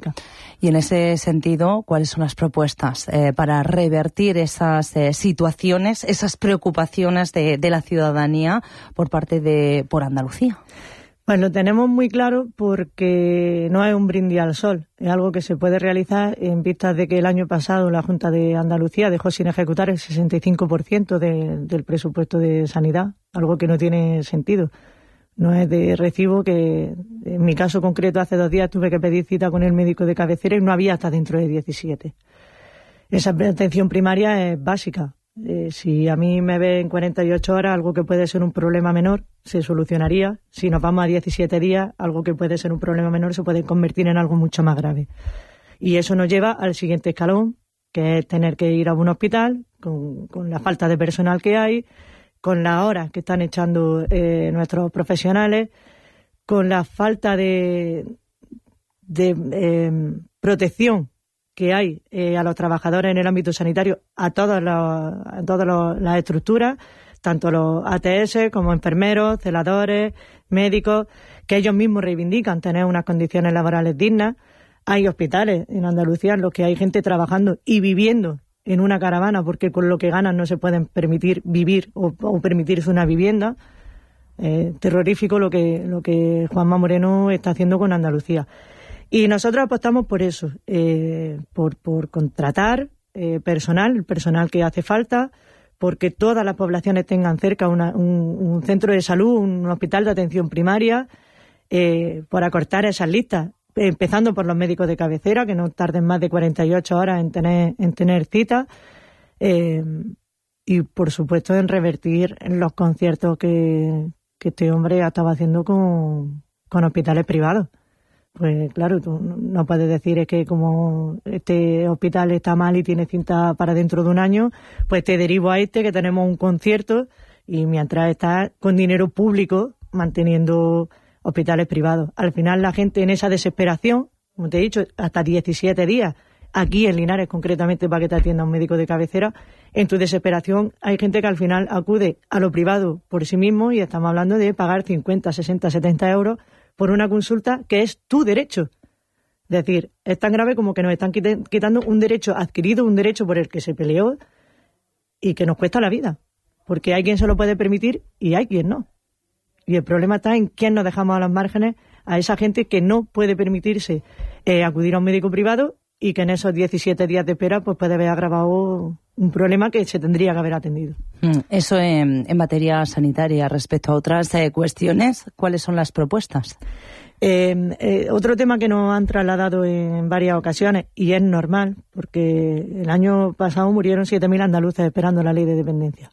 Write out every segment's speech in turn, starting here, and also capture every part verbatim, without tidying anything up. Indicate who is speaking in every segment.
Speaker 1: pública.
Speaker 2: Y en ese sentido, ¿cuáles son las propuestas eh, para revertir esas eh, situaciones, esas preocupaciones de, de la ciudadanía por parte de por Andalucía?
Speaker 1: Pues lo tenemos muy claro porque no es un brindis al sol, es algo que se puede realizar en vistas de que el año pasado la Junta de Andalucía dejó sin ejecutar el sesenta y cinco por ciento de, del presupuesto de sanidad, algo que no tiene sentido. No es de recibo que, en mi caso concreto, hace dos días tuve que pedir cita con el médico de cabecera y no había hasta dentro de diecisiete. Esa atención primaria es básica. Eh, si a mí me ve en cuarenta y ocho horas, algo que puede ser un problema menor, se solucionaría. Si nos vamos a diecisiete días, algo que puede ser un problema menor se puede convertir en algo mucho más grave. Y eso nos lleva al siguiente escalón, que es tener que ir a un hospital con, con la falta de personal que hay, con las horas que están echando eh, nuestros profesionales, con la falta de, de eh, protección que hay eh, a los trabajadores en el ámbito sanitario, a todas, los, a todas los, las estructuras, tanto los A T S como enfermeros, celadores, médicos, que ellos mismos reivindican tener unas condiciones laborales dignas. Hay hospitales en Andalucía en los que hay gente trabajando y viviendo en una caravana porque con lo que ganan no se pueden permitir vivir o, o permitirse una vivienda. Eh, terrorífico lo que, lo que Juanma Moreno está haciendo con Andalucía. Y nosotros apostamos por eso, eh, por, por contratar eh, personal, el personal que hace falta, porque todas las poblaciones tengan cerca una, un, un centro de salud, un hospital de atención primaria, eh, por acortar esas listas, empezando por los médicos de cabecera, que no tarden más de cuarenta y ocho horas en tener, en tener cita, eh, y por supuesto en revertir los conciertos que, que este hombre estaba haciendo con, con hospitales privados. Pues claro, tú no puedes decir es que como este hospital está mal y tiene cinta para dentro de un año, pues te derivo a este que tenemos un concierto y mientras está con dinero público manteniendo hospitales privados. Al final la gente en esa desesperación, como te he dicho, hasta diecisiete días, aquí en Linares concretamente para que te atienda un médico de cabecera, en tu desesperación hay gente que al final acude a lo privado por sí mismo y estamos hablando de pagar cincuenta, sesenta, setenta euros por una consulta que es tu derecho. Es decir, es tan grave como que nos están quitando un derecho adquirido, un derecho por el que se peleó y que nos cuesta la vida. Porque hay quien se lo puede permitir y hay quien no. Y el problema está en quién nos dejamos a los márgenes a esa gente que no puede permitirse eh, acudir a un médico privado y que en esos diecisiete días de espera pues puede haber agravado un problema que se tendría que haber atendido.
Speaker 2: Eso en, en materia sanitaria. Respecto a otras eh, cuestiones, ¿cuáles son las propuestas?
Speaker 1: Eh, eh, otro tema que nos han trasladado en varias ocasiones, y es normal, porque el año pasado murieron siete mil andaluces esperando la ley de dependencia.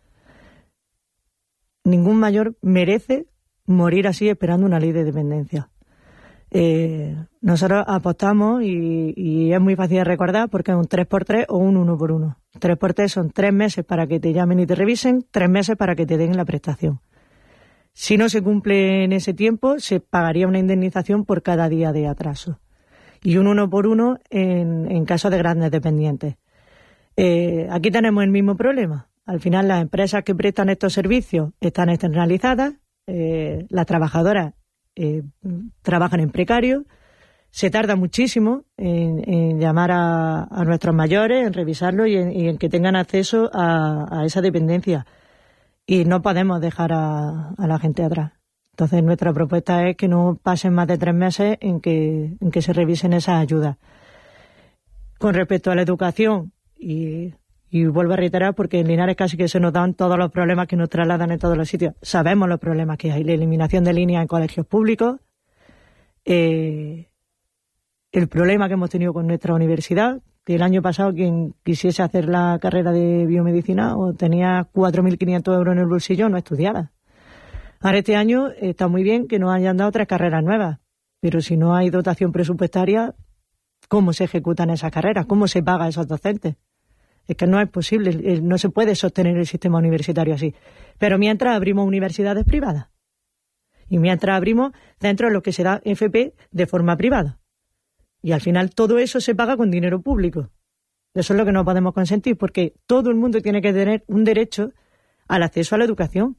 Speaker 1: Ningún mayor merece morir así esperando una ley de dependencia. Eh, nosotros apostamos y, y es muy fácil de recordar porque es un tres por tres o un uno por uno. tres por tres son tres meses para que te llamen y te revisen, tres meses para que te den la prestación. Si no se cumple en ese tiempo, se pagaría una indemnización por cada día de atraso. Y un uno por uno en, en caso de grandes dependientes. Eh, aquí tenemos el mismo problema. Al final las empresas que prestan estos servicios están externalizadas, eh, las trabajadoras Eh, trabajan en precario, se tarda muchísimo en, en llamar a, a nuestros mayores, en revisarlo y en, y en que tengan acceso a, a esa dependencia. Y no podemos dejar a, a la gente atrás. Entonces nuestra propuesta es que no pasen más de tres meses en que, en que se revisen esas ayudas. Con respecto a la educación, y, y vuelvo a reiterar porque en Linares casi que se nos dan todos los problemas que nos trasladan en todos los sitios. Sabemos los problemas que hay, la eliminación de líneas en colegios públicos, eh, el problema que hemos tenido con nuestra universidad, que el año pasado quien quisiese hacer la carrera de biomedicina o tenía cuatro mil quinientos euros en el bolsillo no estudiaba. Ahora este año está muy bien que nos hayan dado tres carreras nuevas, pero si no hay dotación presupuestaria, ¿cómo se ejecutan esas carreras? ¿Cómo se paga a esos docentes? Es que no es posible, no se puede sostener el sistema universitario así. Pero mientras abrimos universidades privadas. Y mientras abrimos dentro de lo que se da F P de forma privada. Y al final todo eso se paga con dinero público. Eso es lo que no podemos consentir, porque todo el mundo tiene que tener un derecho al acceso a la educación.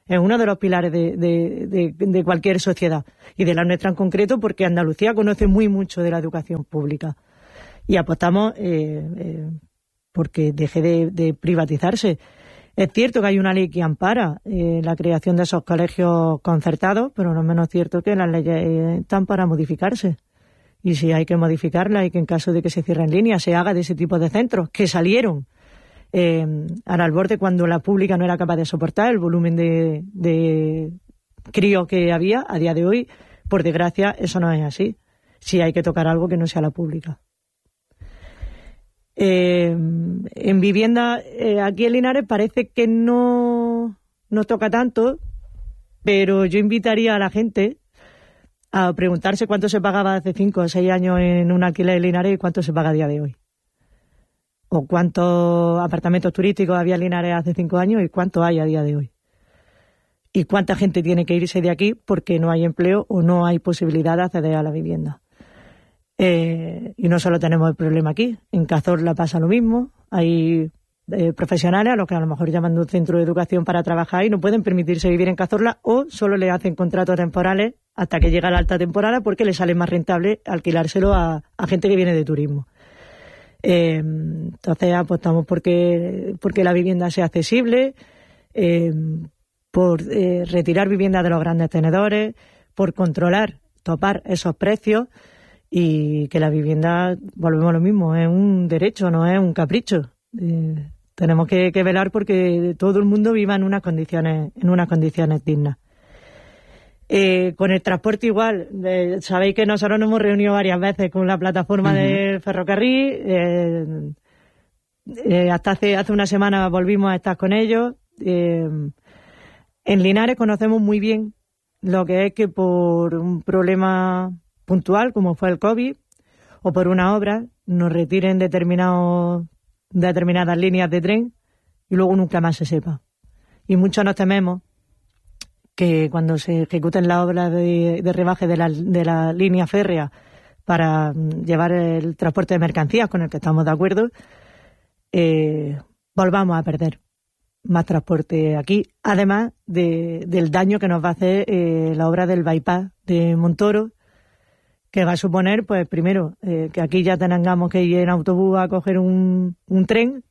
Speaker 1: es uno de los pilares de, de, de, de cualquier sociedad, y de la nuestra en concreto, porque Andalucía conoce muy mucho de la educación pública. Y apostamos eh, eh, porque deje de, de privatizarse. Es cierto que hay una ley que ampara eh, la creación de esos colegios concertados, pero no es menos cierto que las leyes eh, están para modificarse. Y si hay que modificarlas, y que en caso de que se cierre en línea se haga de ese tipo de centros que salieron eh, al borde cuando la pública no era capaz de soportar el volumen de, de críos que había. A día de hoy, por desgracia, eso no es así. Sí hay que tocar algo que no sea la pública. Eh, en vivienda, eh, aquí en Linares parece que no nos toca tanto, pero yo invitaría a la gente a preguntarse cuánto se pagaba hace cinco o seis años en un alquiler en Linares y cuánto se paga a día de hoy. O cuántos apartamentos turísticos había en Linares hace cinco años y cuánto hay a día de hoy. Y cuánta gente tiene que irse de aquí porque no hay empleo o no hay posibilidad de acceder a la vivienda. Eh, y no solo tenemos el problema aquí, en Cazorla pasa lo mismo. Hay eh, profesionales a los que a lo mejor llaman de un centro de educación para trabajar y no pueden permitirse vivir en Cazorla, o solo le hacen contratos temporales hasta que llega la alta temporada porque les sale más rentable alquilárselo a, a gente que viene de turismo. Eh, entonces apostamos porque, porque la vivienda sea accesible, eh, por eh, retirar viviendas de los grandes tenedores, por controlar, topar esos precios. Y que la vivienda, volvemos a lo mismo, es un derecho, no es un capricho. Eh, tenemos que, que velar porque todo el mundo viva en unas condiciones, en unas condiciones dignas. Eh, con el transporte igual, eh, sabéis que nosotros nos hemos reunido varias veces con la plataforma uh-huh. del ferrocarril. Eh, eh, hasta hace, hace una semana volvimos a estar con ellos. Eh, en Linares conocemos muy bien lo que es que por un problema puntual, como fue el COVID, o por una obra, nos retiren determinados, determinadas líneas de tren y luego nunca más se sepa. Y muchos nos tememos que cuando se ejecuten las obras de, de rebaje de la, de la línea férrea para llevar el transporte de mercancías, con el que estamos de acuerdo, eh, volvamos a perder más transporte aquí, además de, del daño que nos va a hacer eh, la obra del bypass de Montoro, que va a suponer, pues primero, eh, que aquí ya tengamos que ir en autobús a coger un, un tren,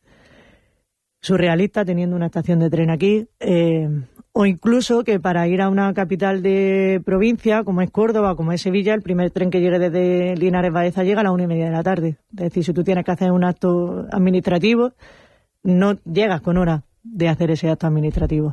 Speaker 1: surrealista teniendo una estación de tren aquí, eh, o incluso que para ir a una capital de provincia, como es Córdoba, como es Sevilla, el primer tren que llegue desde Linares Baeza llega a las una y media de la tarde. Es decir, si tú tienes que hacer un acto administrativo, no llegas con horas de hacer ese acto administrativo.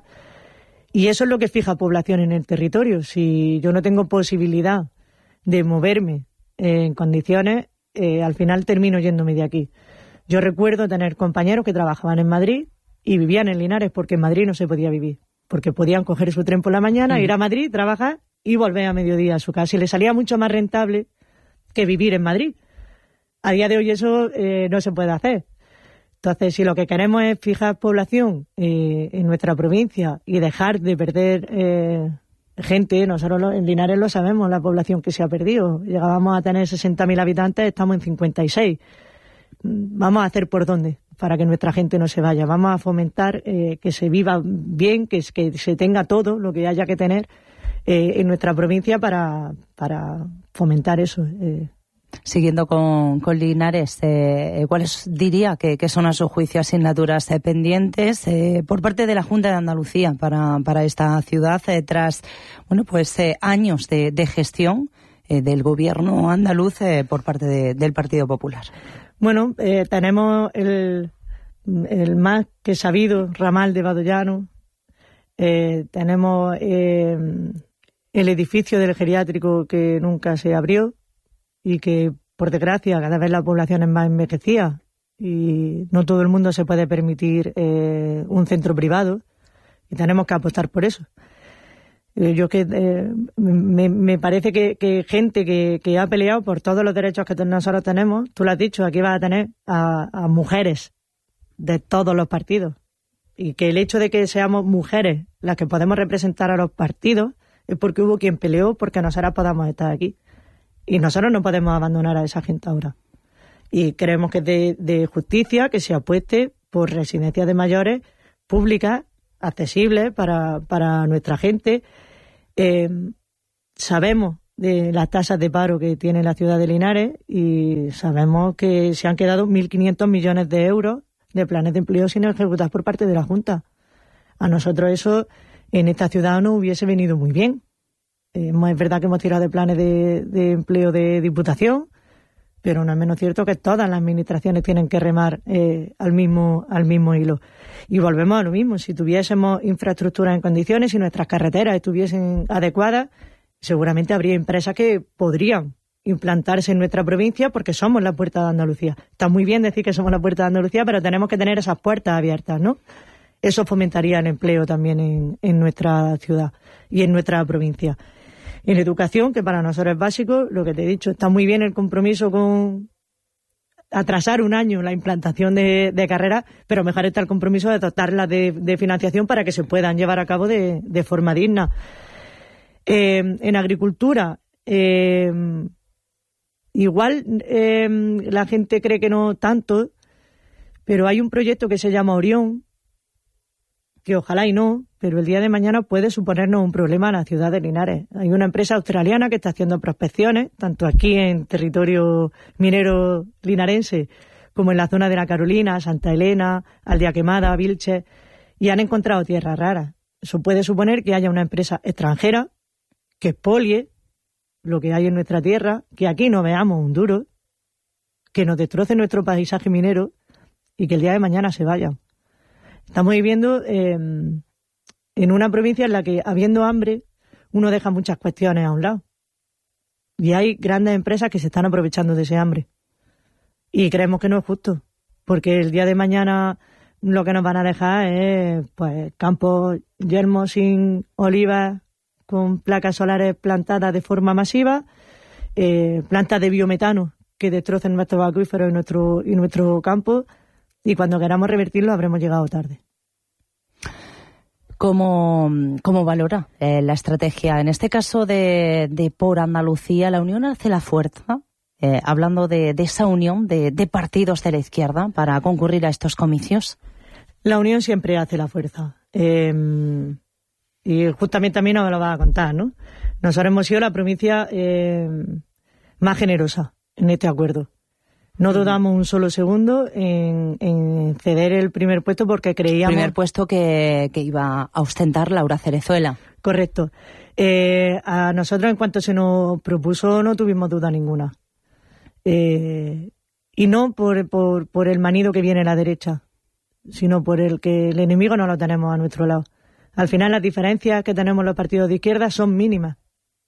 Speaker 1: Y eso es lo que fija población en el territorio. Si yo no tengo posibilidad de moverme en condiciones, eh, al final termino yéndome de aquí. Yo recuerdo tener compañeros que trabajaban en Madrid y vivían en Linares porque en Madrid no se podía vivir, porque podían coger su tren por la mañana, mm. ir a Madrid, trabajar y volver a mediodía a su casa, y les salía mucho más rentable que vivir en Madrid. A día de hoy eso eh, no se puede hacer. Entonces, si lo que queremos es fijar población eh, en nuestra provincia y dejar de perder eh, gente, nosotros en Linares lo sabemos, la población que se ha perdido. Llegábamos a tener sesenta mil habitantes, estamos en cincuenta y seis. Vamos a hacer por dónde para que nuestra gente no se vaya. Vamos a fomentar eh, que se viva bien, que, que se tenga todo lo que haya que tener eh, en nuestra provincia para, para fomentar eso. Eh.
Speaker 2: Siguiendo con, con Linares, eh, ¿cuáles diría que, que son a su juicio asignaturas eh, pendientes eh, por parte de la Junta de Andalucía para, para esta ciudad eh, tras bueno pues eh, años de, de gestión eh, del gobierno andaluz eh, por parte de, del Partido Popular?
Speaker 1: Bueno, eh, tenemos el, el más que sabido ramal de Badollano, eh, tenemos eh, el edificio del geriátrico que nunca se abrió y que, por desgracia, cada vez la población es más envejecida y no todo el mundo se puede permitir eh, un centro privado, y tenemos que apostar por eso. Yo que eh, me, me parece que, que gente que, que ha peleado por todos los derechos que nosotros tenemos, tú lo has dicho, aquí vas a tener a, a mujeres de todos los partidos, y que el hecho de que seamos mujeres las que podemos representar a los partidos es porque hubo quien peleó porque nosotras podamos estar aquí, y nosotros no podemos abandonar a esa gente ahora. Y creemos que es de, de justicia que se apueste por residencias de mayores públicas accesibles para, para nuestra gente. Eh, sabemos de las tasas de paro que tiene la ciudad de Linares y sabemos que se han quedado mil quinientos millones de euros de planes de empleo sin ejecutar por parte de la Junta. A nosotros eso en esta ciudad no hubiese venido muy bien. Eh, es verdad que hemos tirado de planes de, de empleo de Diputación, pero no es menos cierto que todas las administraciones tienen que remar eh, al mismo al mismo hilo. Y volvemos a lo mismo. Si tuviésemos infraestructuras en condiciones, si nuestras carreteras estuviesen adecuadas, seguramente habría empresas que podrían implantarse en nuestra provincia porque somos la puerta de Andalucía. Está muy bien decir que somos la puerta de Andalucía, pero tenemos que tener esas puertas abiertas, ¿no? Eso fomentaría el empleo también en, en nuestra ciudad y en nuestra provincia. En educación, que para nosotros es básico, lo que te he dicho, está muy bien el compromiso con atrasar un año la implantación de, de carreras, pero mejor está el compromiso de dotarlas de, de financiación para que se puedan llevar a cabo de, de forma digna. Eh, en agricultura, eh, igual eh, la gente cree que no tanto, pero hay un proyecto que se llama Orión, que ojalá y no, pero el día de mañana puede suponernos un problema en la ciudad de Linares. Hay una empresa australiana que está haciendo prospecciones, tanto aquí en territorio minero linarense, como en la zona de la Carolina, Santa Elena, Aldea Quemada, Vilches, y han encontrado tierras raras. Eso puede suponer que haya una empresa extranjera que expolie lo que hay en nuestra tierra, que aquí no veamos un duro, que nos destroce nuestro paisaje minero y que el día de mañana se vayan. Estamos viviendo eh, en una provincia en la que, habiendo hambre, uno deja muchas cuestiones a un lado. Y hay grandes empresas que se están aprovechando de ese hambre. Y creemos que no es justo, porque el día de mañana lo que nos van a dejar es pues campos yermos sin olivas, con placas solares plantadas de forma masiva, eh, plantas de biometano que destrocen nuestros acuíferos y nuestro, y nuestro campo. Y cuando queramos revertirlo habremos llegado tarde.
Speaker 2: ¿Cómo, cómo valora eh, la estrategia? En este caso de, de Por Andalucía, la unión hace la fuerza, eh, hablando de, de esa unión de, de partidos de la izquierda para concurrir a estos comicios.
Speaker 1: La unión siempre hace la fuerza. Eh, y justamente a mí no me lo va a contar, ¿no? Nosotros hemos sido la provincia eh, más generosa en este acuerdo. No dudamos un solo segundo en, en ceder el primer puesto porque creíamos...
Speaker 2: El primer puesto que, que iba a ostentar Laura Cerezuela.
Speaker 1: Correcto. Eh, a nosotros, en cuanto se nos propuso, no tuvimos duda ninguna. Eh, y no por, por, por el manido que viene a la derecha, sino por el que el enemigo no lo tenemos a nuestro lado. Al final, las diferencias que tenemos los partidos de izquierda son mínimas.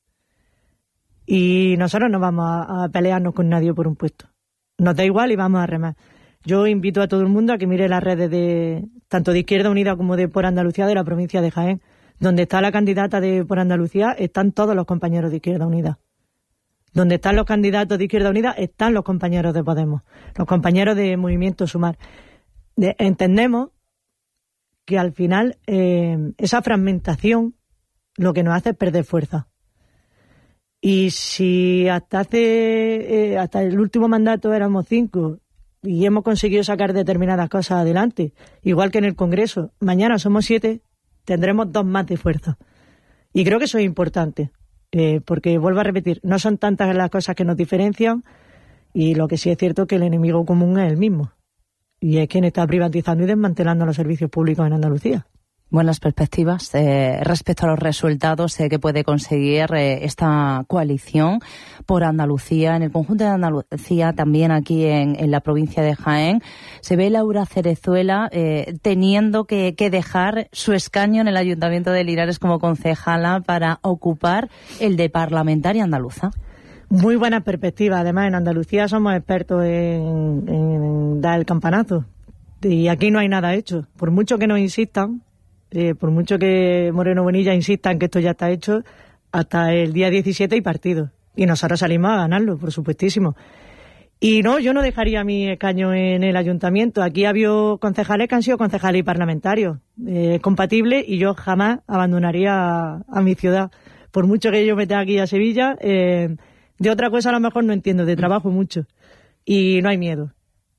Speaker 1: Y nosotros no vamos a, a pelearnos con nadie por un puesto. Nos da igual y vamos a remar. Yo invito a todo el mundo a que mire las redes de tanto de Izquierda Unida como de Por Andalucía de la provincia de Jaén. Donde está la candidata de Por Andalucía están todos los compañeros de Izquierda Unida. Donde están los candidatos de Izquierda Unida están los compañeros de Podemos, los compañeros de Movimiento Sumar. De, entendemos que al final eh, esa fragmentación lo que nos hace es perder fuerza. Y si hasta hace eh, hasta el último mandato éramos cinco y hemos conseguido sacar determinadas cosas adelante, igual que en el Congreso, mañana somos siete, tendremos dos más de fuerza. Y creo que eso es importante, eh, porque vuelvo a repetir, no son tantas las cosas que nos diferencian y lo que sí es cierto es que el enemigo común es el mismo. Y es quien está privatizando y desmantelando los servicios públicos en Andalucía.
Speaker 2: Buenas perspectivas eh, respecto a los resultados eh, que puede conseguir eh, esta coalición por Andalucía. En el conjunto de Andalucía, también aquí en, en la provincia de Jaén, se ve Laura Cerezuela eh, teniendo que, que dejar su escaño en el Ayuntamiento de Linares como concejala para ocupar el de parlamentaria andaluza.
Speaker 1: Muy buena perspectiva. Además, en Andalucía somos expertos en, en dar el campanazo. Y aquí no hay nada hecho. Por mucho que nos insistan, Eh, por mucho que Moreno Bonilla insista en que esto ya está hecho, hasta el día diecisiete hay partido. Y nosotros salimos a ganarlo, por supuestísimo. Y no, yo no dejaría mi escaño en el ayuntamiento. Aquí ha habido concejales que han sido concejales y parlamentarios. Eh, compatibles, y yo jamás abandonaría a, a mi ciudad. Por mucho que yo me tenga aquí a Sevilla, eh, de otra cosa a lo mejor no entiendo, de trabajo mucho. Y no hay miedo.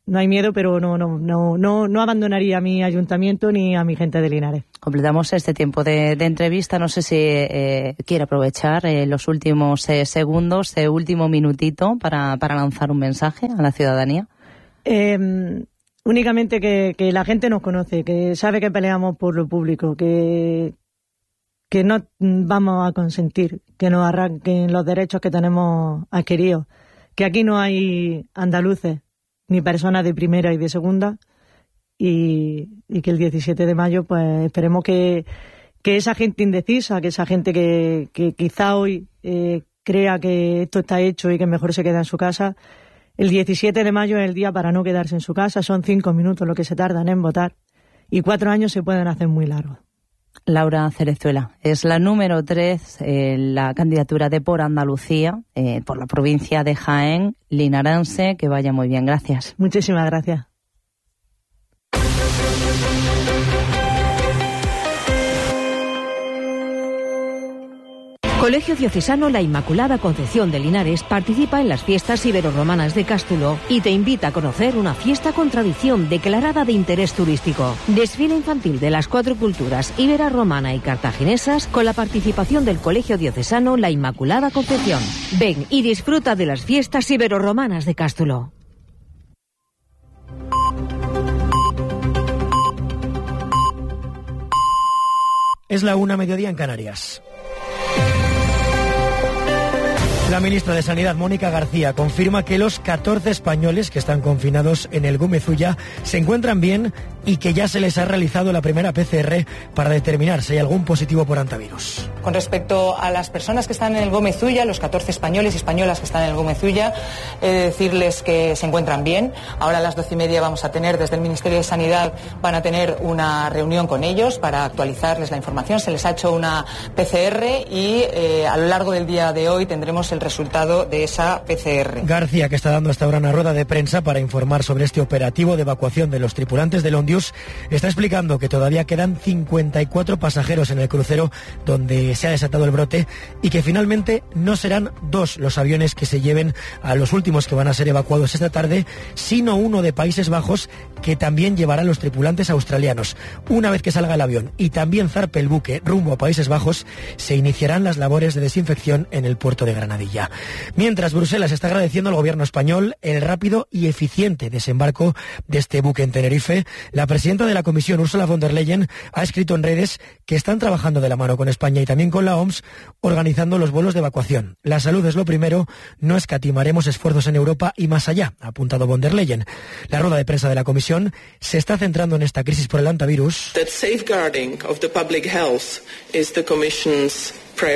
Speaker 1: no hay miedo, pero no, no, no, no, no abandonaría a mi ayuntamiento ni a mi gente de Linares.
Speaker 2: Completamos este tiempo de, de entrevista. No sé si eh, quiere aprovechar eh, los últimos eh, segundos, eh, último minutito para, para lanzar un mensaje a la ciudadanía.
Speaker 1: Eh, únicamente que, que la gente nos conoce, que sabe que peleamos por lo público, que, que no vamos a consentir que nos arranquen los derechos que tenemos adquiridos, que aquí no hay andaluces ni personas de primera y de segunda, y, y que el diecisiete de mayo pues esperemos que, que esa gente indecisa, que esa gente que, que quizá hoy eh, crea que esto está hecho y que mejor se queda en su casa, el diecisiete de mayo es el día para no quedarse en su casa. Son cinco minutos lo que se tardan en votar y cuatro años se pueden hacer muy largos.
Speaker 2: Laura Cerezuela es la número tres en la candidatura de Por Andalucía, eh, por la provincia de Jaén, linarense. Que vaya muy bien, gracias.
Speaker 1: Muchísimas gracias.
Speaker 3: Colegio Diocesano La Inmaculada Concepción de Linares participa en las fiestas ibero-romanas de Cástulo y te invita a conocer una fiesta con tradición declarada de interés turístico. Desfile infantil de las cuatro culturas ibera, romana y cartaginesas con la participación del Colegio Diocesano La Inmaculada Concepción. Ven y disfruta de las fiestas ibero-romanas de Cástulo.
Speaker 4: Es la una, mediodía en Canarias. La ministra de Sanidad, Mónica García, confirma que los catorce españoles que están confinados en el Gómez Ulla se encuentran bien y que ya se les ha realizado la primera P C R para determinar si hay algún positivo por hantavirus.
Speaker 5: Con respecto a las personas que están en el Gómez Ulla, los catorce españoles y españolas que están en el Gómez Ulla, he de decirles que se encuentran bien. Ahora a las doce y media vamos a tener, desde el Ministerio de Sanidad, van a tener una reunión con ellos para actualizarles la información. Se les ha hecho una P C R y eh, a lo largo del día de hoy tendremos el resultado de esa P C R.
Speaker 4: García, que está dando hasta ahora una rueda de prensa para informar sobre este operativo de evacuación de los tripulantes del Ondius, está explicando que todavía quedan cincuenta y cuatro pasajeros en el crucero donde se ha desatado el brote y que finalmente no serán dos los aviones que se lleven a los últimos que van a ser evacuados esta tarde, sino uno de Países Bajos que también llevará a los tripulantes australianos. Una vez que salga el avión y también zarpe el buque rumbo a Países Bajos, se iniciarán las labores de desinfección en el puerto de Granadilla. Mientras, Bruselas está agradeciendo al gobierno español el rápido y eficiente desembarco de este buque en Tenerife. La presidenta de la Comisión, Ursula von der Leyen, ha escrito en redes que están trabajando de la mano con España y también con la O M S organizando los vuelos de evacuación. La salud es lo primero, no escatimaremos esfuerzos en Europa y más allá, ha apuntado von der Leyen. La rueda de prensa de la Comisión se está centrando en esta crisis por el hantavirus.
Speaker 6: That safeguarding of the public health is the Commission's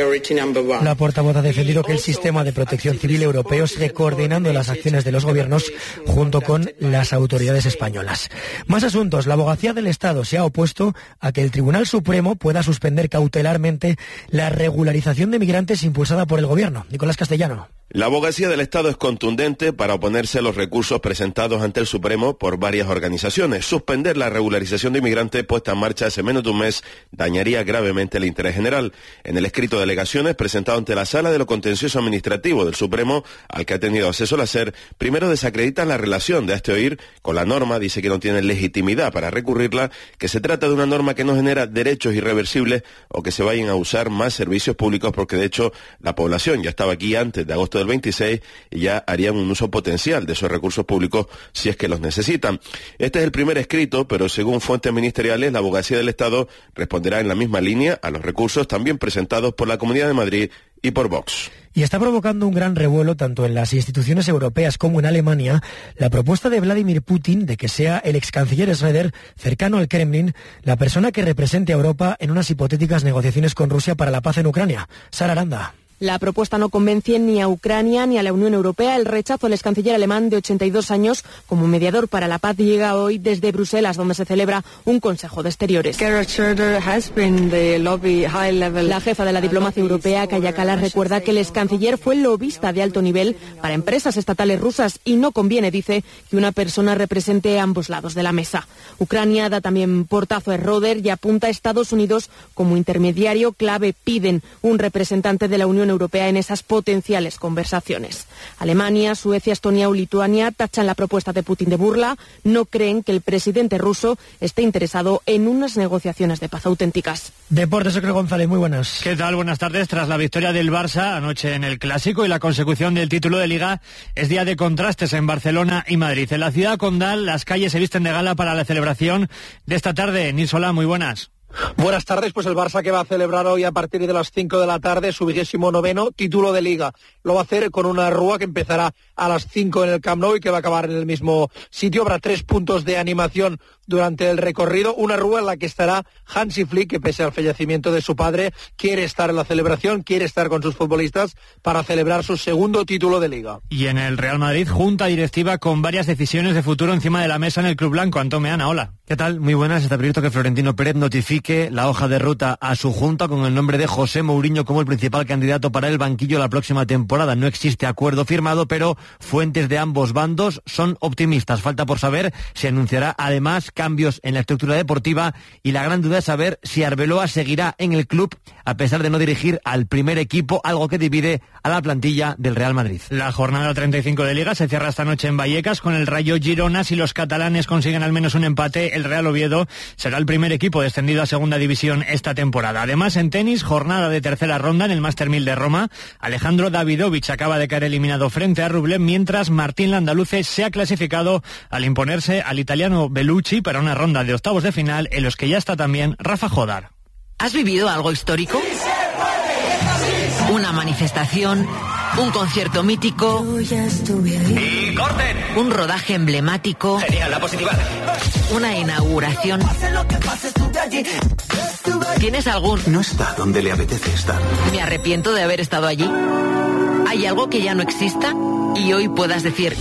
Speaker 4: La portavoz ha defendido que el sistema de protección civil europeo sigue coordinando las acciones de los gobiernos junto con las autoridades españolas. Más asuntos. La Abogacía del Estado se ha opuesto a que el Tribunal Supremo pueda suspender cautelarmente la regularización de migrantes impulsada por el gobierno. Nicolás Castellano.
Speaker 7: La Abogacía del Estado es contundente para oponerse a los recursos presentados ante el Supremo por varias organizaciones. Suspender la regularización de inmigrantes puesta en marcha hace menos de un mes dañaría gravemente el interés general. En el escrito de alegaciones presentado ante la Sala de lo Contencioso Administrativo del Supremo, al que ha tenido acceso la SER, primero desacreditan la relación de este oír con la norma, dice que no tiene legitimidad para recurrirla, que se trata de una norma que no genera derechos irreversibles o que se vayan a usar más servicios públicos, porque de hecho la población ya estaba aquí antes de agosto del veintiséis y ya harían un uso potencial de esos recursos públicos si es que los necesitan. Este es el primer escrito, pero según fuentes ministeriales, la Abogacía del Estado responderá en la misma línea a los recursos también presentados por la Comunidad de Madrid y por Vox.
Speaker 4: Y está provocando un gran revuelo tanto en las instituciones europeas como en Alemania la propuesta de Vladimir Putin de que sea el ex canciller Schröder, cercano al Kremlin, la persona que represente a Europa en unas hipotéticas negociaciones con Rusia para la paz en Ucrania. Sara Aranda.
Speaker 8: La propuesta no convence ni a Ucrania ni a la Unión Europea. El rechazo al ex canciller alemán de ochenta y dos años como mediador para la paz llega hoy desde Bruselas, donde se celebra un Consejo de Exteriores. La jefa de la diplomacia europea, Kaja Kallas, recuerda que el ex canciller fue lobista de alto nivel para empresas estatales rusas y no conviene, dice, que una persona represente ambos lados de la mesa. Ucrania da también portazo a Schröder y apunta a Estados Unidos como intermediario clave. Piden un representante de la Unión Europea en esas potenciales conversaciones. Alemania, Suecia, Estonia o Lituania tachan la propuesta de Putin de burla. No creen que el presidente ruso esté interesado en unas negociaciones de paz auténticas.
Speaker 4: Deportes, Ocre González, muy buenas.
Speaker 9: ¿Qué tal? Buenas tardes. Tras la victoria del Barça anoche en el Clásico y la consecución del título de Liga, es día de contrastes en Barcelona y Madrid. En la ciudad condal, las calles se visten de gala para la celebración de esta tarde. Nisola, muy buenas.
Speaker 10: Buenas tardes, pues el Barça que va a celebrar hoy a partir de las cinco de la tarde su vigésimo noveno título de Liga. Lo va a hacer con una rúa que empezará a las cinco en el Camp Nou y que va a acabar en el mismo sitio. Habrá tres puntos de animación durante el recorrido, una rúa en la que estará Hansi Flick, que pese al fallecimiento de su padre, quiere estar en la celebración, quiere estar con sus futbolistas para celebrar su segundo título de Liga.
Speaker 9: Y en el Real Madrid, junta directiva con varias decisiones de futuro encima de la mesa en el Club Blanco. Antón Meana, hola.
Speaker 11: ¿Qué tal? Muy buenas. Está previsto que Florentino Pérez notifique la hoja de ruta a su junta con el nombre de José Mourinho como el principal candidato para el banquillo la próxima temporada. No existe acuerdo firmado, pero fuentes de ambos bandos son optimistas. Falta por saber si anunciará además cambios en la estructura deportiva y la gran duda es saber si Arbeloa seguirá en el club a pesar de no dirigir al primer equipo, algo que divide a la plantilla del Real Madrid.
Speaker 9: La jornada treinta y cinco de Liga se cierra esta noche en Vallecas con el Rayo Girona. Si los catalanes consiguen al menos un empate, el Real Oviedo será el primer equipo descendido a segunda división esta temporada. Además, en tenis, jornada de tercera ronda en el Master mil de Roma. Alejandro Davidovich acaba de caer eliminado frente a Rublev, mientras Martín Landaluce se ha clasificado al imponerse al italiano Bellucci para una ronda de octavos de final en los que ya está también Rafa Jodar.
Speaker 12: ¿Has vivido algo histórico? Una manifestación, un concierto mítico.
Speaker 13: ¡Y corten!
Speaker 12: Un rodaje emblemático.
Speaker 13: Genial, la positiva.
Speaker 12: Una inauguración. ¿Tienes algún?
Speaker 14: No está donde le apetece estar.
Speaker 12: Me arrepiento de haber estado allí. ¿Hay algo que ya no exista? Y hoy puedas decir...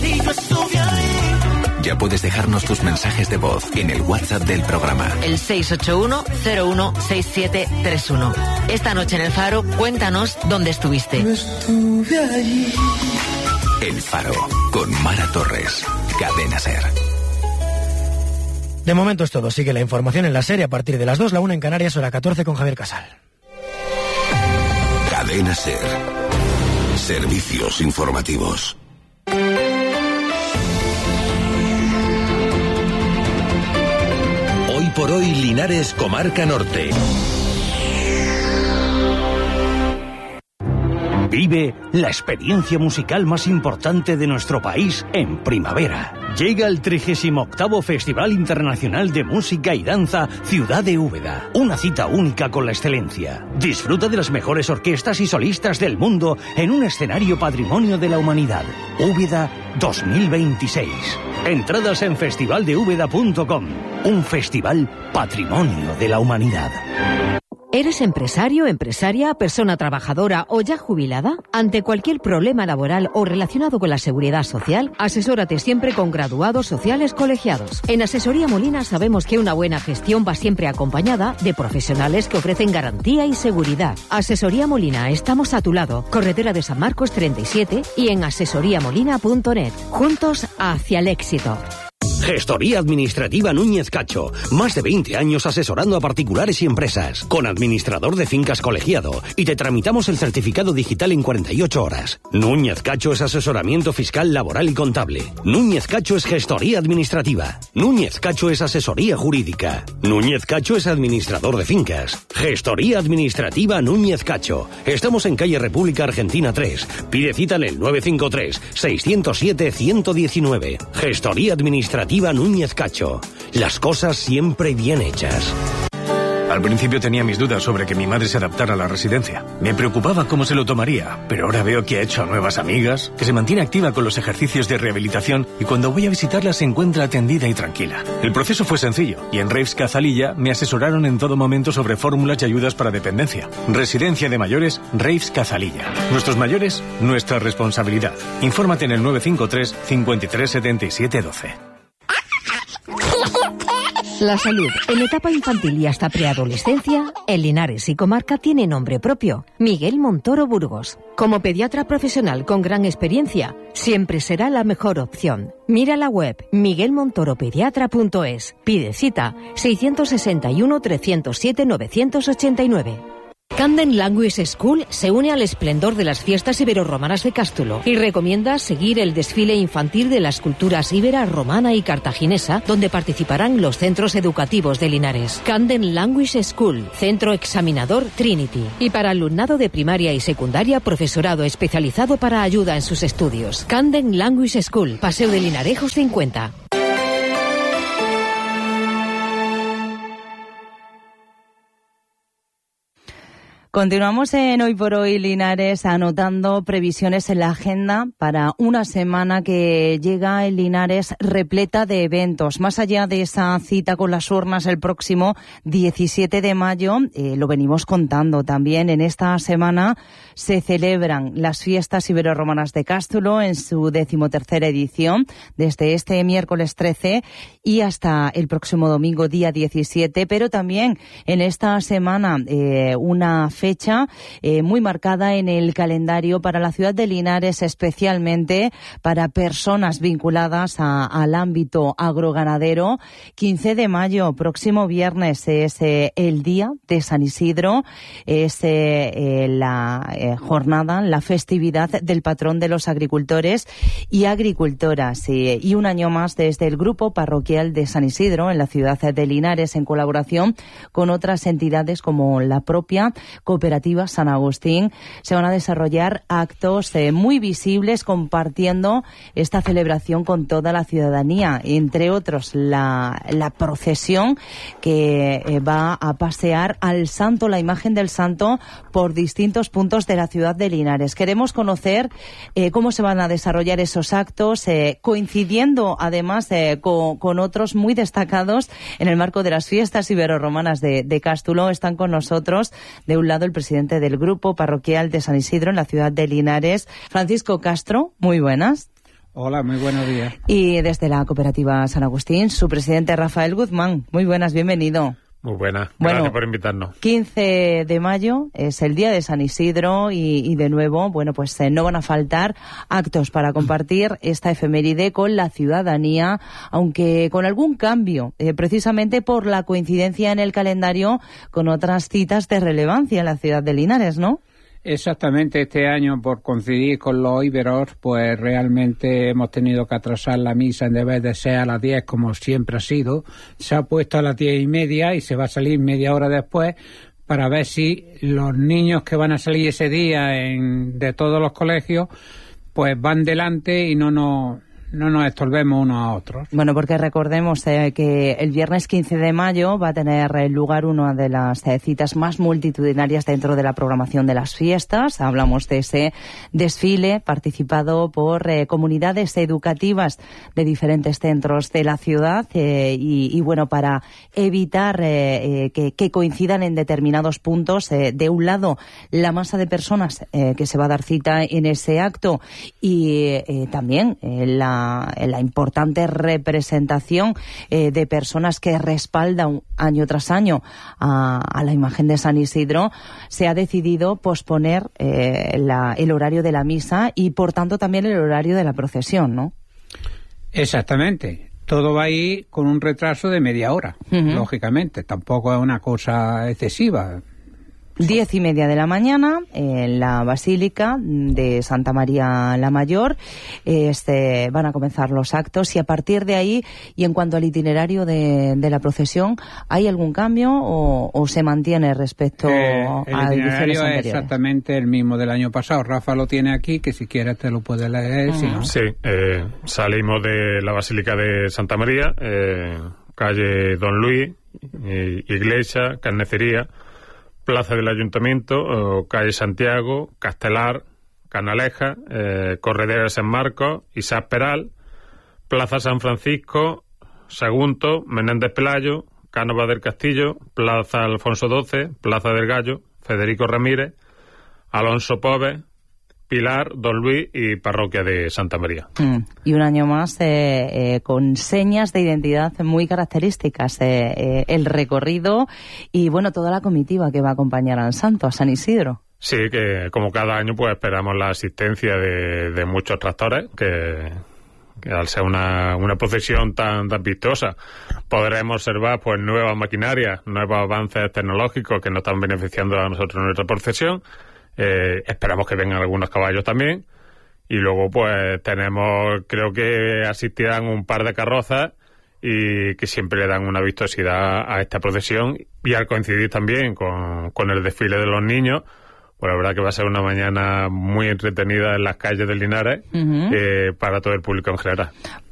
Speaker 14: Ya puedes dejarnos tus mensajes de voz en el WhatsApp del programa.
Speaker 12: El seis ocho uno cero uno seis siete tres uno. Esta noche en El Faro, cuéntanos dónde estuviste.
Speaker 14: El Faro, con Mara Torres. Cadena SER.
Speaker 4: De momento es todo. Sigue la información en la serie a partir de las dos, la una en Canarias, hora catorce con Javier Casal.
Speaker 14: Cadena SER. Servicios informativos.
Speaker 15: Hoy por hoy, Linares, Comarca Norte. Vive la experiencia musical más importante de nuestro país en primavera. Llega el trigésimo octavo Festival Internacional de Música y Danza Ciudad de Úbeda. Una cita única con la excelencia. Disfruta de las mejores orquestas y solistas del mundo en un escenario patrimonio de la humanidad. Úbeda dos mil veintiséis. Entradas en festival de úbeda punto com. Un festival patrimonio de la humanidad.
Speaker 3: ¿Eres empresario, empresaria, persona trabajadora o ya jubilada? Ante cualquier problema laboral o relacionado con la seguridad social, asesórate siempre con graduados sociales colegiados. En Asesoría Molina sabemos que una buena gestión va siempre acompañada de profesionales que ofrecen garantía y seguridad. Asesoría Molina, estamos a tu lado. Carretera de San Marcos treinta y siete y en asesoría molina punto net. Juntos hacia el éxito.
Speaker 15: Gestoría Administrativa Núñez Cacho. Más de veinte años asesorando a particulares y empresas. Con administrador de fincas colegiado. Y te tramitamos el certificado digital en cuarenta y ocho horas. Núñez Cacho es asesoramiento fiscal, laboral y contable. Núñez Cacho es gestoría administrativa. Núñez Cacho es asesoría jurídica. Núñez Cacho es administrador de fincas. Gestoría Administrativa Núñez Cacho. Estamos en calle República Argentina tres. Pide cita en el nueve cinco tres, seis cero siete, uno uno nueve. Gestoría Administrativa Núñez Cacho. Las cosas siempre bien hechas.
Speaker 16: Al principio tenía mis dudas sobre que mi madre se adaptara a la residencia. Me preocupaba cómo se lo tomaría, pero ahora veo que ha hecho nuevas amigas, que se mantiene activa con los ejercicios de rehabilitación y cuando voy a visitarla se encuentra atendida y tranquila. El proceso fue sencillo y en Reifs Cazalilla me asesoraron en todo momento sobre fórmulas y ayudas para dependencia. Residencia de mayores Reifs Cazalilla. Nuestros mayores, nuestra responsabilidad. Infórmate en el nueve cinco tres, cinco tres, siete siete, uno dos.
Speaker 3: La salud en etapa infantil y hasta preadolescencia, en Linares y Comarca tiene nombre propio, Miguel Montoro Burgos. Como pediatra profesional con gran experiencia, siempre será la mejor opción. Mira la web miguel montoro pediatra punto es. Pide cita seis seis uno, tres cero siete, nueve ocho nueve. Camden Language School se une al esplendor de las fiestas ibero-romanas de Cástulo y recomienda seguir el desfile infantil de las culturas íbera, romana y cartaginesa, donde participarán los centros educativos de Linares. Camden Language School, centro examinador Trinity. Y para alumnado de primaria y secundaria, profesorado especializado para ayuda en sus estudios. Camden Language School, Paseo de Linarejos cincuenta.
Speaker 2: Continuamos en Hoy por Hoy Linares anotando previsiones en la agenda para una semana que llega en Linares repleta de eventos. Más allá de esa cita con las urnas el próximo diecisiete de mayo, eh, lo venimos contando también. En esta semana se celebran las fiestas ibero-romanas de Cástulo en su decimotercera edición, desde este miércoles trece y hasta el próximo domingo día diecisiete, pero también en esta semana eh, una fecha eh, muy marcada en el calendario para la ciudad de Linares, especialmente para personas vinculadas a, al ámbito agroganadero. quince de mayo, próximo viernes, es eh, el día de San Isidro, es eh, eh, la eh, jornada, la festividad del patrón de los agricultores y agricultoras. Eh, y un año más desde el Grupo Parroquial de San Isidro en la ciudad de Linares, en colaboración con otras entidades como la propia Cooperativa San Agustín, se van a desarrollar actos eh, muy visibles compartiendo esta celebración con toda la ciudadanía, entre otros la, la procesión que eh, va a pasear al santo, la imagen del santo, por distintos puntos de la ciudad de Linares. Queremos conocer eh, cómo se van a desarrollar esos actos, eh, coincidiendo además eh, con, con otros muy destacados en el marco de las fiestas ibero-romanas de, de Cástulo. Están con nosotros, de un lado, el presidente del Grupo Parroquial de San Isidro en la ciudad de Linares, Francisco Castro. Muy buenas.
Speaker 17: Hola, muy buenos días.
Speaker 2: Y desde la Cooperativa San Agustín, su presidente Rafael Guzmán. Muy buenas, bienvenido.
Speaker 18: Muy buena,
Speaker 2: bueno,
Speaker 18: gracias por invitarnos.
Speaker 2: quince de mayo es el día de San Isidro y, y de nuevo, bueno, pues eh, no van a faltar actos para compartir esta efeméride con la ciudadanía, aunque con algún cambio, eh, precisamente por la coincidencia en el calendario con otras citas de relevancia en la ciudad de Linares, ¿no?
Speaker 17: Exactamente, este año, por coincidir con los íberos, pues realmente hemos tenido que atrasar la misa. En vez de ser a las diez, como siempre ha sido, se ha puesto a las diez y media y se va a salir media hora después, para ver si los niños que van a salir ese día en, de todos los colegios, pues van delante y no nos... no nos estorbemos unos a otros.
Speaker 2: Bueno, porque recordemos eh, que el viernes quince de mayo va a tener lugar una de las eh, citas más multitudinarias dentro de la programación de las fiestas. Hablamos de ese desfile participado por eh, comunidades educativas de diferentes centros de la ciudad eh, y, y, bueno, para evitar eh, eh, que, que coincidan en determinados puntos, eh, de un lado, la masa de personas eh, que se va a dar cita en ese acto y eh, también eh, la la importante representación eh, de personas que respaldan año tras año a, a la imagen de San Isidro, se ha decidido posponer eh, la, el horario de la misa y, por tanto, también el horario de la procesión, ¿no?
Speaker 17: Exactamente. Todo va a ir con un retraso de media hora, uh-huh. Lógicamente. Tampoco es una cosa excesiva.
Speaker 2: Diez y media de la mañana en la Basílica de Santa María la Mayor este, van a comenzar los actos y a partir de ahí, y en cuanto al itinerario de, de la procesión, ¿hay algún cambio o, o se mantiene respecto
Speaker 17: eh,
Speaker 2: a ediciones anteriores?
Speaker 17: El itinerario es exactamente el mismo del año pasado. Rafa lo tiene aquí, que si quieres te lo puedes leer. Uh-huh. Si no.
Speaker 18: Sí, eh, salimos de la Basílica de Santa María, eh, calle Don Luis, eh, iglesia, carnicería, Plaza del Ayuntamiento, calle Santiago, Castelar, Canaleja, eh, Corredera de San Marcos, Isaac Peral, Plaza San Francisco, Sagunto, Menéndez Pelayo, Cánovas del Castillo, Plaza Alfonso doce, Plaza del Gallo, Federico Ramírez, Alonso Poves, Pilar, Don Luis y Parroquia de Santa María.
Speaker 2: Mm. Y un año más eh, eh, con señas de identidad muy características, eh, eh, el recorrido y, bueno, toda la comitiva que va a acompañar al santo, a San Isidro.
Speaker 18: Sí, que como cada año pues esperamos la asistencia de, de muchos tractores que, que al ser una, una procesión tan, tan vistosa, podremos observar pues nuevas maquinarias, nuevos avances tecnológicos que nos están beneficiando a nosotros en nuestra procesión. Eh, esperamos que vengan algunos caballos también. Y luego pues tenemos, creo que asistirán un par de carrozas y que siempre le dan una vistosidad a esta procesión, y al coincidir también con, con el desfile de los niños, pues la verdad que va a ser una mañana muy entretenida en las calles de Linares, uh-huh. eh, para todo el público en general.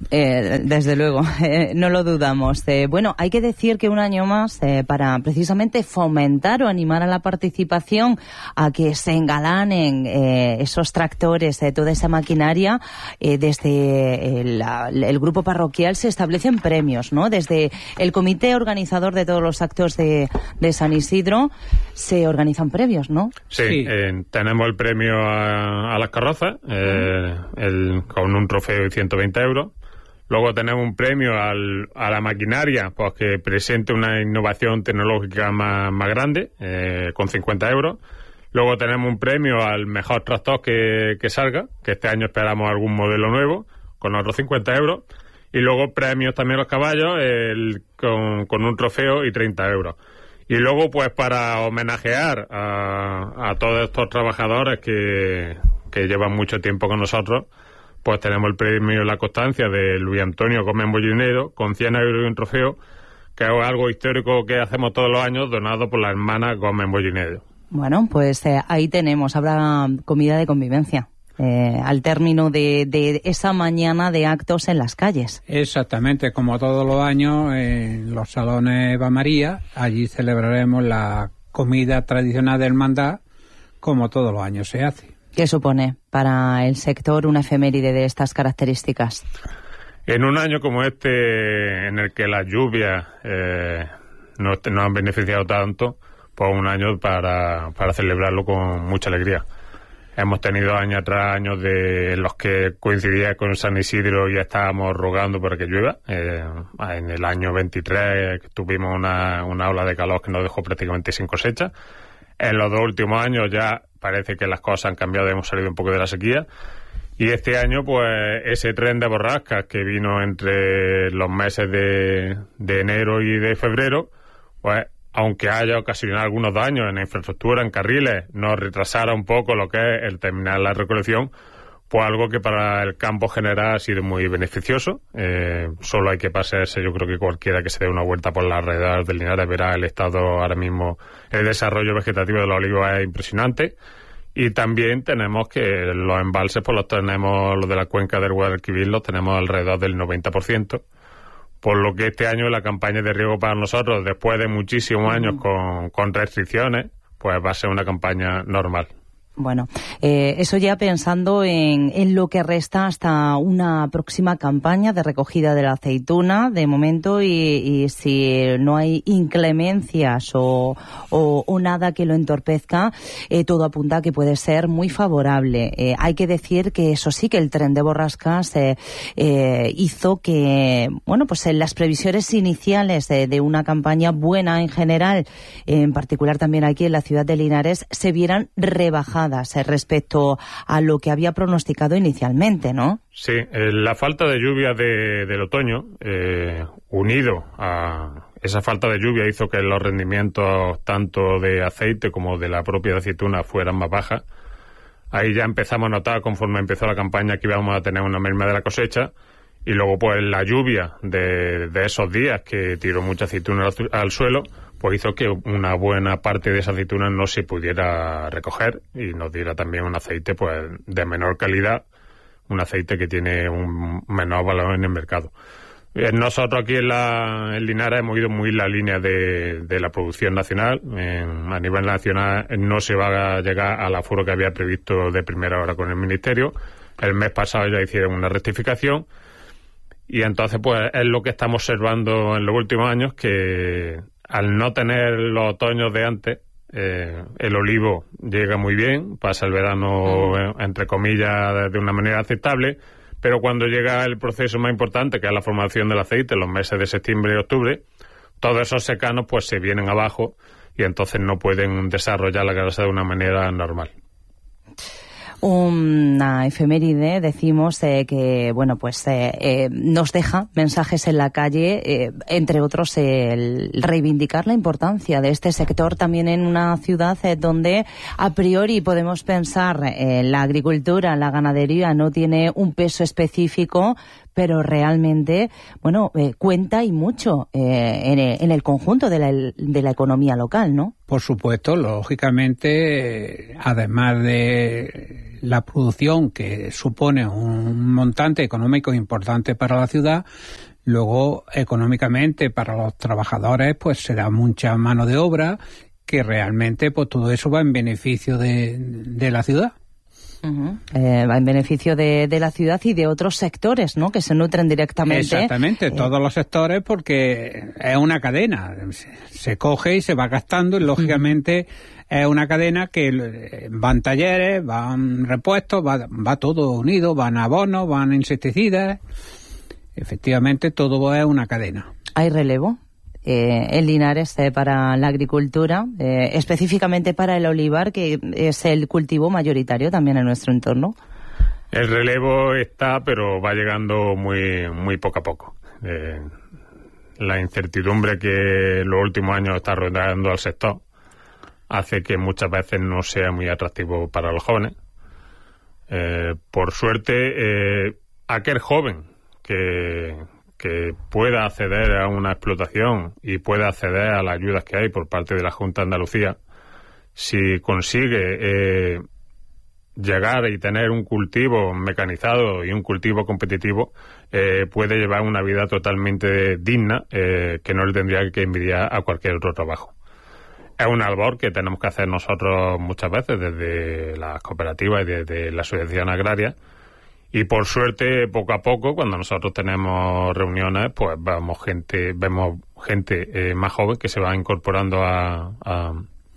Speaker 2: Eh, desde luego, eh, no lo dudamos. Eh, bueno, hay que decir que un año más, eh, para precisamente fomentar o animar a la participación, a que se engalanen eh, esos tractores, eh, toda esa maquinaria, eh, desde el, el grupo parroquial se establecen premios, ¿no? Desde el comité organizador de todos los actos de, de San Isidro se organizan premios, ¿no?
Speaker 18: Sí. sí. Eh, tenemos el premio a, a las carrozas, eh, el, con un trofeo de ciento veinte euros. Luego tenemos un premio al, a la maquinaria, pues que presente una innovación tecnológica más, más grande, eh, con cincuenta euros. Luego tenemos un premio al mejor tractor que, que salga, que este año esperamos algún modelo nuevo, con otros cincuenta euros. Y luego premios también a los caballos, el, con, con un trofeo y treinta euros. Y luego, pues para homenajear a, a todos estos trabajadores que, que llevan mucho tiempo con nosotros, pues tenemos el premio La Constancia de Luis Antonio Gómez Molinero, con cien euros y un trofeo, que es algo histórico que hacemos todos los años, donado por la hermana Gómez Molinero.
Speaker 2: Bueno, pues eh, ahí tenemos, habrá comida de convivencia. Eh, al término de, de esa mañana de actos en las calles.
Speaker 17: Exactamente, como todos los años en los salones Eva María, allí celebraremos la comida tradicional del Hermandad, como todos los años se hace.
Speaker 2: ¿Qué supone para el sector una efeméride de estas características?
Speaker 18: En un año como este, en el que las lluvias eh, no, no han beneficiado tanto, pues un año para, para celebrarlo con mucha alegría. Hemos tenido años tras años de los que coincidía con San Isidro y estábamos rogando para que llueva. Eh, en el año veintitrés tuvimos una, una ola de calor que nos dejó prácticamente sin cosecha. En los dos últimos años ya parece que las cosas han cambiado, hemos salido un poco de la sequía. Y este año, pues, ese tren de borrascas que vino entre los meses de, de enero y de febrero, pues, aunque haya ocasionado algunos daños en la infraestructura, en carriles, nos retrasara un poco lo que es el terminar la recolección, pues algo que para el campo general ha sido muy beneficioso. Eh, solo hay que pasearse, yo creo que cualquiera que se dé una vuelta por las alrededores del Linares verá el estado ahora mismo, el desarrollo vegetativo de los olivos es impresionante. Y también tenemos que los embalses, pues los tenemos, los de la cuenca del Guadalquivir, los tenemos alrededor del noventa por ciento. Por lo que este año la campaña de riego para nosotros, después de muchísimos años con, con restricciones, pues va a ser una campaña normal.
Speaker 2: Bueno, eh, eso ya pensando en, en lo que resta hasta una próxima campaña de recogida de la aceituna, de momento, y, y si no hay inclemencias o, o, o nada que lo entorpezca, eh, todo apunta a que puede ser muy favorable. Eh, hay que decir que eso sí, que el tren de borrascas eh, eh, hizo que, bueno, pues en las previsiones iniciales de, de una campaña buena en general, en particular también aquí en la ciudad de Linares, se vieran rebajadas respecto a lo que había pronosticado inicialmente, ¿no?
Speaker 18: Sí, eh, la falta de lluvia de, del otoño, eh, unido a esa falta de lluvia, hizo que los rendimientos tanto de aceite como de la propia aceituna fueran más bajas. Ahí ya empezamos a notar, conforme empezó la campaña, que íbamos a tener una merma de la cosecha. Y luego, pues, la lluvia de, de esos días que tiró mucha aceituna al, al suelo, pues hizo que una buena parte de esa aceituna no se pudiera recoger y nos diera también un aceite, pues, de menor calidad, un aceite que tiene un menor valor en el mercado. Nosotros aquí en, la, en Linares hemos ido muy en la línea de, de la producción nacional. En, a nivel nacional no se va a llegar al aforo que había previsto de primera hora con el Ministerio. El mes pasado ya hicieron una rectificación. Y entonces, pues, es lo que estamos observando en los últimos años, que al no tener los otoños de antes, eh, el olivo llega muy bien, pasa el verano, eh, entre comillas, de una manera aceptable, pero cuando llega el proceso más importante, que es la formación del aceite, los meses de septiembre y octubre, todos esos secanos, pues, se vienen abajo y entonces no pueden desarrollar la grasa de una manera normal.
Speaker 2: Una efeméride, decimos, eh, que bueno, pues eh, eh, nos deja mensajes en la calle, eh, entre otros eh, el reivindicar la importancia de este sector también en una ciudad eh, donde a priori podemos pensar eh, la agricultura, la ganadería no tiene un peso específico, pero realmente, bueno, eh, cuenta y mucho eh, en, el, en el conjunto de la, de la economía local, ¿no?
Speaker 17: Por supuesto, lógicamente, además de la producción que supone un montante económico importante para la ciudad, luego económicamente para los trabajadores pues se da mucha mano de obra que realmente pues todo eso va en beneficio de, de la ciudad.
Speaker 2: Uh-huh. Eh, va en beneficio de, de la ciudad y de otros sectores, ¿no? Que se nutren directamente.
Speaker 17: Exactamente, eh... todos los sectores, porque es una cadena. Se, se coge y se va gastando y lógicamente uh-huh. es una cadena que van talleres, van repuestos, va, va todo unido, van abonos, van insecticidas. Efectivamente, todo es una cadena.
Speaker 2: ¿Hay relevo eh, en Linares eh, para la agricultura, eh, específicamente para el olivar, que es el cultivo mayoritario también en nuestro entorno?
Speaker 18: El relevo está, pero va llegando muy muy poco a poco. Eh, la incertidumbre que los últimos años está rodeando al sector hace que muchas veces no sea muy atractivo para los jóvenes. Eh, por suerte, eh, aquel joven que... que pueda acceder a una explotación y pueda acceder a las ayudas que hay por parte de la Junta de Andalucía, si consigue eh, llegar y tener un cultivo mecanizado y un cultivo competitivo, eh, puede llevar una vida totalmente digna, eh, que no le tendría que envidiar a cualquier otro trabajo. Es una labor que tenemos que hacer nosotros muchas veces desde las cooperativas y desde la asociación agraria. Y por suerte, poco a poco, cuando nosotros tenemos reuniones, pues vemos gente, vemos gente eh, más joven que se va incorporando a, a,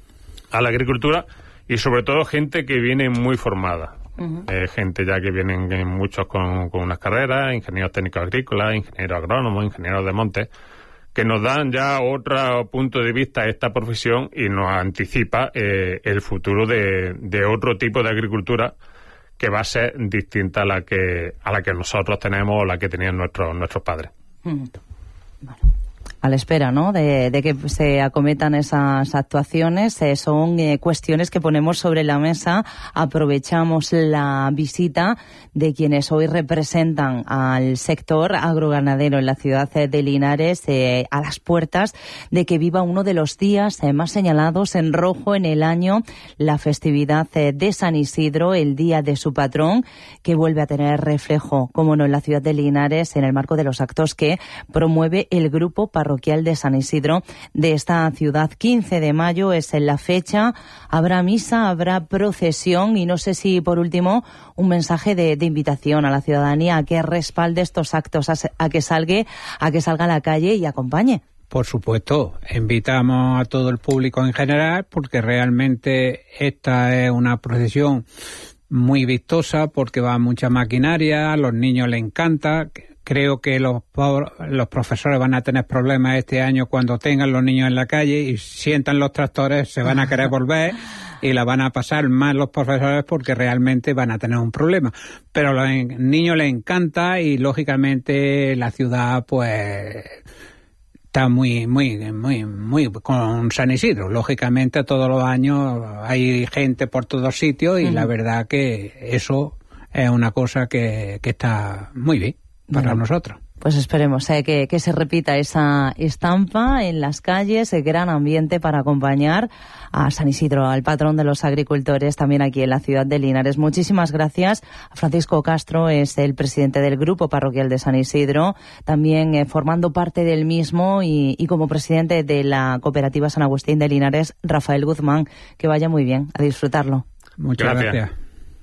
Speaker 18: a la agricultura y sobre todo gente que viene muy formada. Uh-huh. Eh, gente ya que vienen eh, muchos con, con unas carreras, ingenieros técnicos agrícolas, ingenieros agrónomos, ingenieros de monte, que nos dan ya otro punto de vista a esta profesión y nos anticipa eh, el futuro de, de otro tipo de agricultura que va a ser distinta a la que a la que nosotros tenemos o la que tenían nuestros nuestros padres.
Speaker 2: Mm. Bueno, a la espera, ¿no?, de, de que se acometan esas actuaciones. Eh, son eh, cuestiones que ponemos sobre la mesa. Aprovechamos la visita de quienes hoy representan al sector agroganadero en la ciudad de Linares, eh, a las puertas de que viva uno de los días eh, más señalados en rojo en el año, la festividad eh, de San Isidro, el día de su patrón, que vuelve a tener reflejo, como no, en la ciudad de Linares, en el marco de los actos que promueve el grupo parroquial de San Isidro de esta ciudad. quince de mayo es en la fecha, habrá misa, habrá procesión y no sé si por último un mensaje de, de invitación a la ciudadanía a que respalde estos actos, a, a que salga, a que salga a la calle y acompañe.
Speaker 17: Por supuesto, invitamos a todo el público en general porque realmente esta es una procesión muy vistosa porque va mucha maquinaria, a los niños les encanta. Creo que los, los profesores van a tener problemas este año cuando tengan los niños en la calle y sientan los tractores, se van a querer volver y la van a pasar mal los profesores porque realmente van a tener un problema. Pero a los niños les encanta y lógicamente la ciudad pues está muy, muy, muy, muy con San Isidro. Lógicamente todos los años hay gente por todos sitios y uh-huh. la verdad que eso es una cosa que, que está muy bien para bueno, nosotros.
Speaker 2: Pues esperemos eh, que, que se repita esa estampa en las calles, el gran ambiente para acompañar a San Isidro, al patrón de los agricultores, también aquí en la ciudad de Linares. Muchísimas gracias a Francisco Castro, es el presidente del Grupo Parroquial de San Isidro, también eh, formando parte del mismo y, y como presidente de la Cooperativa San Agustín de Linares, Rafael Guzmán. Que vaya muy bien, a disfrutarlo.
Speaker 17: Muchas gracias. gracias.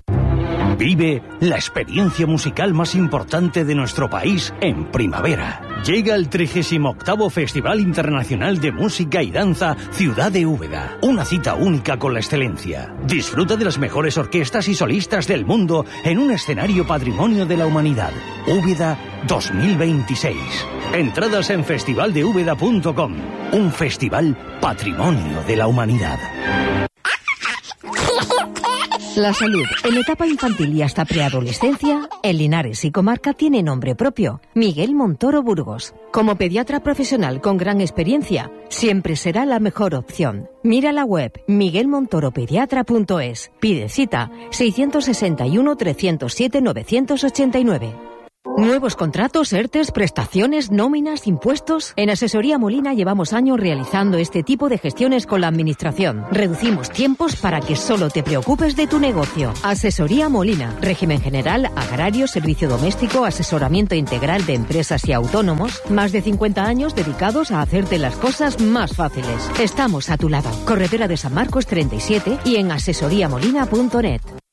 Speaker 15: Vive la experiencia musical más importante de nuestro país en primavera. Llega el trigésimo octavo Festival Internacional de Música y Danza Ciudad de Úbeda. Una cita única con la excelencia. Disfruta de las mejores orquestas y solistas del mundo en un escenario patrimonio de la humanidad. Úbeda dos mil veintiséis. Entradas en festival de úbeda punto com. Un festival patrimonio de la humanidad.
Speaker 3: La salud en etapa infantil y hasta preadolescencia, en Linares y comarca tiene nombre propio, Miguel Montoro Burgos. Como pediatra profesional con gran experiencia, siempre será la mejor opción. Mira la web miguel montoro pediatra punto es. Pide cita seiscientos sesenta y uno, trescientos siete, novecientos ochenta y nueve. Nuevos contratos, ERTES, prestaciones, nóminas, impuestos. En Asesoría Molina llevamos años realizando este tipo de gestiones con la Administración. Reducimos tiempos para que solo te preocupes de tu negocio. Asesoría Molina. Régimen general, agrario, servicio doméstico, asesoramiento integral de empresas y autónomos. Más de cincuenta años dedicados a hacerte las cosas más fáciles. Estamos a tu lado. Corredera de San Marcos treinta y siete y en asesoría molina punto net.